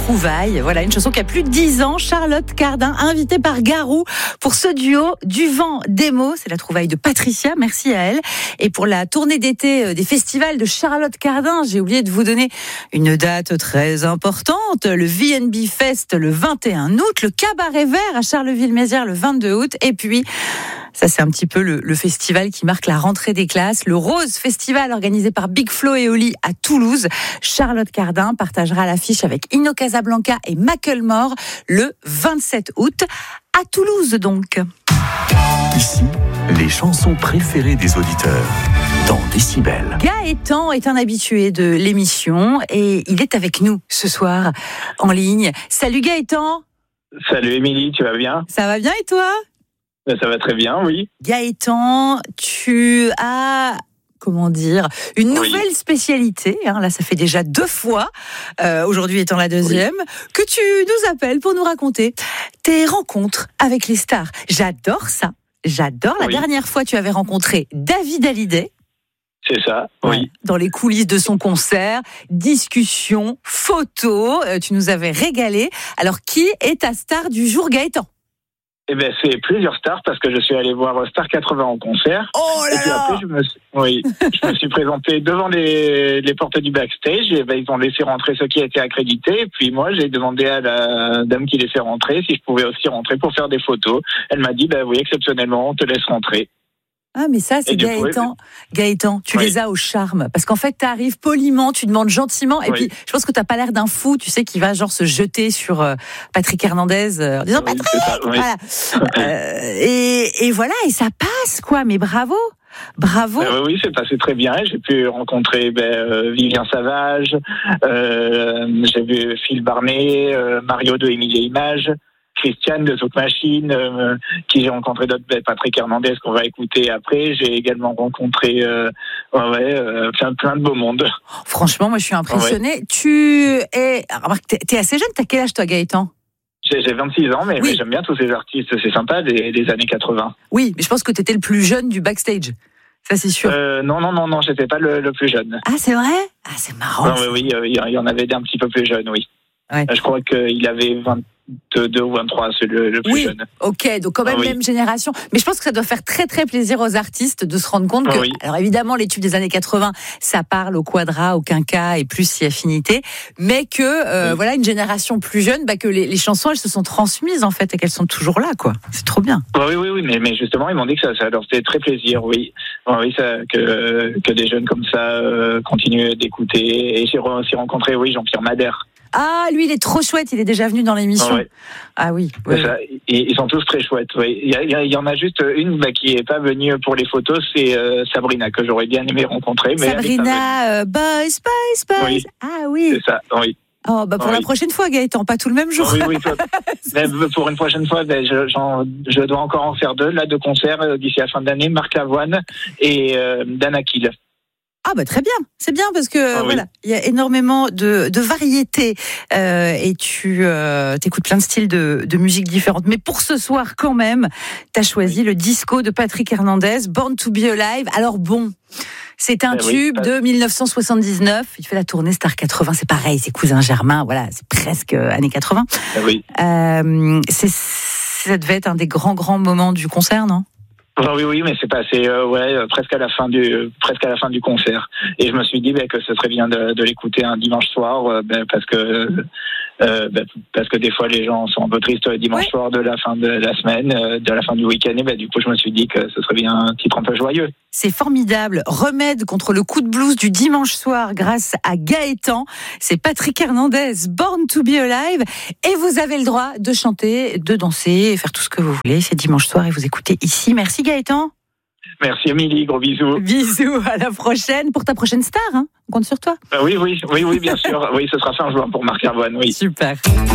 trouvailles. Voilà, une chanson qui a plus de 10 ans. Charlotte Cardin, invitée par Garou pour ce duo Du vent des mots. C'est la trouvaille de Patricia, merci à elle. Et pour la tournée d'été des festivals de Charlotte Cardin, j'ai oublié de vous donner une date très importante. Le VNB Fest le 21 août, le Cabaret Vert à Charleville-Mézières le 22 août. Et puis, ça c'est un petit peu le festival qui marque la rentrée des classes. Le Rose Festival organisé par Big Flo et Oli à Toulouse. Charlotte Cardin partagera l'affiche avec Inno Casablanca et Macklemore le 27 août à Toulouse donc. Ici, les chansons préférées des auditeurs dans Décibel. Gaëtan est un habitué de l'émission et il est avec nous ce soir en ligne. Salut Gaëtan. Salut Émilie, tu vas bien ? Ça va bien et toi ? Ça va très bien, oui. Gaëtan, tu as... une nouvelle spécialité, là ça fait déjà 2 fois, aujourd'hui étant la deuxième, que tu nous appelles pour nous raconter tes rencontres avec les stars. J'adore ça, j'adore. La dernière fois tu avais rencontré David Hallyday. C'est ça, oui. Dans les coulisses de son concert, discussion, photos, tu nous avais régalé. Alors qui est ta star du jour Gaëtan ? Eh ben, c'est plusieurs stars parce que je suis allé voir Star 80 en concert. Oh là là. Et puis après, je me suis présenté devant les portes du backstage. Et ben, ils ont laissé rentrer ceux qui étaient accrédités. Et puis moi, j'ai demandé à la dame qui laissait rentrer si je pouvais aussi rentrer pour faire des photos. Elle m'a dit, oui, exceptionnellement, on te laisse rentrer. Ah, mais ça, c'est Gaëtan. Gaëtan, tu les as au charme. Parce qu'en fait, tu arrives poliment, tu demandes gentiment. Et puis, je pense que tu n'as pas l'air d'un fou, tu sais, qui va genre se jeter sur Patrick Hernandez en disant Patrick, voilà. Et voilà, et ça passe, quoi. Mais bravo. Bravo. Oui, c'est passé très bien. J'ai pu rencontrer Vivien Savage, j'ai vu Phil Barnet, Mario de Emilie Images, Christiane de Zouk Machine, qui j'ai rencontré d'autres, Patrick Hernandez qu'on va écouter après. J'ai également rencontré plein de beau monde. Franchement, moi je suis impressionnée. T'es assez jeune, t'as quel âge toi Gaëtan ? J'ai 26 ans, mais j'aime bien tous ces artistes, c'est sympa, des années 80. Oui, mais je pense que t'étais le plus jeune du backstage. Ça, c'est sûr. Non, j'étais pas le plus jeune. Ah, c'est vrai ? Ah, c'est marrant. Oui, il y en avait un petit peu plus jeunes, oui. Ouais. Je crois qu'il avait 22 ou 23, c'est le plus jeune. Ok, donc quand même même génération. Mais je pense que ça doit faire très très plaisir aux artistes de se rendre compte que, alors évidemment, les tubes des années 80, ça parle au quadra, au quinca et plus si affinité, mais que voilà une génération plus jeune, que les chansons elles se sont transmises en fait et qu'elles sont toujours là, quoi. C'est trop bien. Oui, mais justement ils m'ont dit que ça leur fait très plaisir, que des jeunes comme ça continuent d'écouter. Et j'ai aussi rencontré Jean-Pierre Madère. Ah, lui, il est trop chouette, il est déjà venu dans l'émission. Ouais. Ah oui. Ils sont tous très chouettes. Oui. Il y en a juste une qui n'est pas venue pour les photos, c'est Sabrina, que j'aurais bien aimé rencontrer. Mais Sabrina, Boys. Oui. Ah oui. C'est ça, oui. Oh, pour la prochaine fois, Gaëtan, pas tout le même jour. Oui. Pour une prochaine fois, je dois encore en faire 2 concerts d'ici la fin de l'année, Marc Lavoine et Dan Akil. Ah très bien, c'est bien parce que il y a énormément de variétés et tu écoutes plein de styles de musique différentes. Mais pour ce soir quand même, tu as choisi le disco de Patrick Hernandez, Born to be Alive. Alors c'est un tube de 1979. Il fait la tournée Star 80. C'est pareil, c'est Cousin Germain. Voilà, c'est presque années 80. Ça devait être un des grands moments du concert, non ? Oui, mais c'est passé presque à la fin du concert. Et je me suis dit que ce serait bien de l'écouter un dimanche soir, parce que des fois les gens sont un peu tristes le dimanche soir de la fin de la semaine, de la fin du week-end. Et du coup, je me suis dit que ce serait bien un titre un peu joyeux. C'est formidable. Remède contre le coup de blues du dimanche soir grâce à Gaëtan. C'est Patrick Hernandez, Born to be Alive. Et vous avez le droit de chanter, de danser et faire tout ce que vous voulez. C'est dimanche soir et vous écoutez ici. Merci Gaëtan. Merci Émilie, gros bisous. Bisous, à la prochaine. Pour ta prochaine star, on compte sur toi. Oui, bien sûr. Oui, ce sera fin juin pour Marc Lavoine, oui. Super.